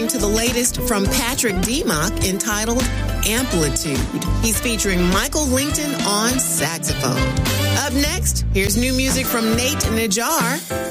to the latest from Patrick Demock entitled Amplitude. He's featuring Michael Lington on saxophone. Up next, here's new music from Nate Najar.